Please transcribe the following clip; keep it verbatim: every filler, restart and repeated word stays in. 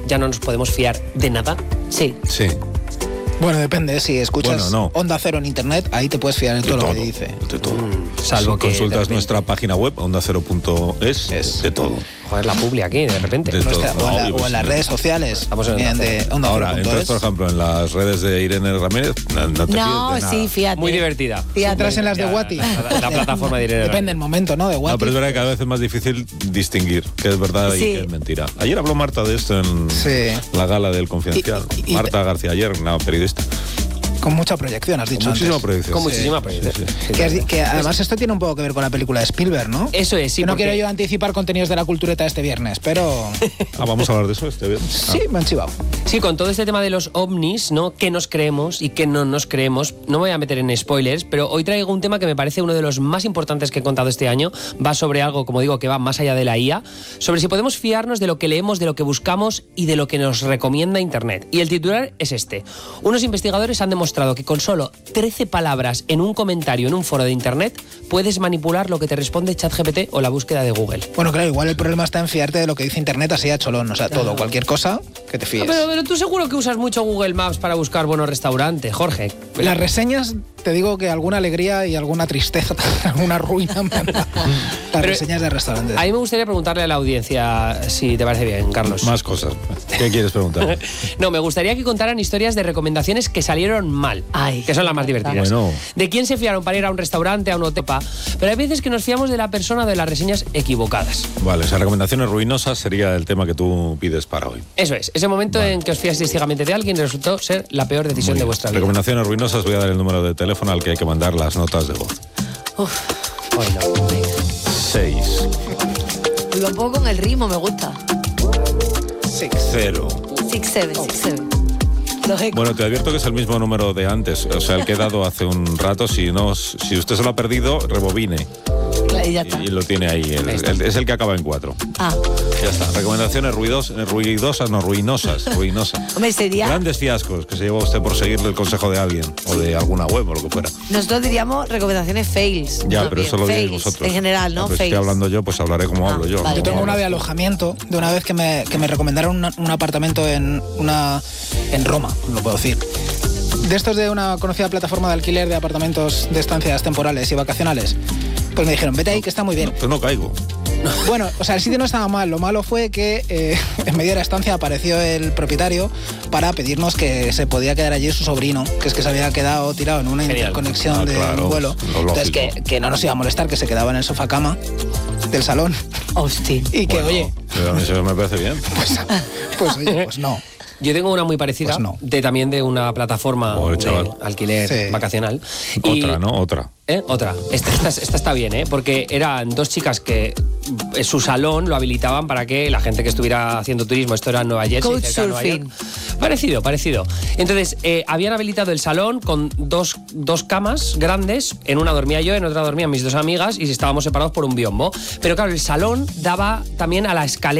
ya no nos podemos fiar de nada. Sí. Sí. Bueno, depende, si escuchas bueno, no. Onda Cero en internet, ahí te puedes fiar de, de todo, todo lo que dice. De todo. Mm, salvo si que consultas nuestra página web, onda cero punto es, es de todo. Joder, la publi aquí, de repente. De Nuestra, todo. o, en la, No, o en las redes sociales. Estamos en bien, de Onda Ahora, Cero punto entras, es. por ejemplo, en las redes de Irene Ramírez, no, no te fíes No, de nada. sí, fíjate. Muy divertida. Si entras en las de Ya, Wati. La, la plataforma de Irene. Depende del momento, ¿no? De Wati. No, pero es verdad que cada vez es más difícil distinguir qué es verdad y Sí. qué es mentira. Ayer habló Marta de esto en Sí. la gala del Confidencial. Y- y- y- Marta García ayer, una periodista. Con mucha proyección, has dicho Con muchísima antes. proyección. Con Sí. muchísima proyección. Sí, sí. Que, has di- que además esto tiene un poco que ver con la película de Spielberg, ¿no? Eso es, sí. Que no porque- quiero yo anticipar contenidos de la cultureta este viernes, pero Ah, vamos a hablar de eso este viernes. sí, me han chivado. Sí, con todo este tema de los ovnis, ¿no? ¿Qué nos creemos y qué no nos creemos? No me voy a meter en spoilers, pero hoy traigo un tema que me parece uno de los más importantes que he contado este año. Va sobre algo, como digo, que va más allá de la I A, sobre si podemos fiarnos de lo que leemos, de lo que buscamos y de lo que nos recomienda Internet. Y el titular es este. Unos investigadores han demostrado que con solo trece palabras en un comentario en un foro de Internet puedes manipular lo que te responde ChatGPT o la búsqueda de Google. Bueno, claro, igual el problema está en fiarte de lo que dice Internet así a cholón. O sea, todo, cualquier cosa que te fíes. Ah, pero, pero tú seguro que usas mucho Google Maps para buscar buenos restaurantes, Jorge. Las reseñas, te digo que alguna alegría y alguna tristeza, alguna ruina me han dado. Las Pero reseñas de restaurantes. A mí me gustaría preguntarle a la audiencia, si te parece bien, Carlos. Más cosas. ¿Qué quieres preguntar? No, me gustaría que contaran historias de recomendaciones que salieron mal, Ay, que son las más divertidas. Bueno. ¿De quién se fiaron para ir a un restaurante, a un hotel? Pero hay veces que nos fiamos de la persona o de las reseñas equivocadas. Vale, o sea, recomendaciones ruinosas sería el tema que tú pides para hoy. Eso es, ese momento en que os fiasteis ciegamente de alguien resultó ser la peor decisión Muy de bien. vuestra vida. Recomendaciones ruinosas, voy a dar el número de teléfono al que hay que mandar las notas de voz. Uf, Bueno, seis lo pongo con el ritmo, me gusta. Sí. cero. Six, seven, six, seven. Los ecos. Bueno, te advierto que es el mismo número de antes, o sea, el que he dado hace un rato. Si no, si usted se lo ha perdido, rebobine Y ya está. y, y lo tiene ahí. El- Ahí está. el- es el que acaba en cuatro. Ah, Ya está. Recomendaciones ruidos, ruidosas, no, ruinosas, ruinosas. hombre, sería... Grandes fiascos que se lleva usted por seguirle el consejo de alguien o de alguna web o lo que fuera. Nosotros diríamos recomendaciones fails. Ya, Más pero bien. eso lo diréis Fails, vosotros. En general, Ya, ¿no? pero si Fails. estoy hablando yo, pues hablaré como Ah, hablo yo. vale. no Yo tengo como una de hablas tú. alojamiento de una vez que me, que me recomendaron una- un apartamento en, una, en Roma, lo puedo decir. De estos de una conocida plataforma de alquiler de apartamentos de estancias temporales y vacacionales. Pues me dijeron, vete ahí que está muy bien. Pues no caigo. Bueno, o sea, el sitio no estaba mal. Lo malo fue que eh, en medio de la estancia apareció el propietario para pedirnos que se podía quedar allí su sobrino, que es que se había quedado tirado en una Genial. interconexión Ah, de claro, un vuelo. lo Entonces, lógico. que, que no nos iba a molestar, que se quedaba en el sofá cama del salón. Hostia. Y que, Bueno, oye, pero a mí eso me parece bien. pues, pues oye, pues no. yo tengo una muy parecida, Pues no. de también de una plataforma Joder, de chaval. alquiler Sí. vacacional. Y- Otra, ¿no? Otra. ¿Eh? Otra. Esta, esta- esta está bien, ¿eh? Porque eran dos chicas que eh, su salón lo habilitaban para que la gente que estuviera haciendo turismo, esto era en Nueva Jersey, cerca de Nueva Couchsurfing. York. Parecido, parecido. Entonces, eh, habían habilitado el salón con dos, dos camas grandes. En una dormía yo, en otra dormían mis dos amigas y estábamos separados por un biombo. Pero claro, el salón daba también a la escalera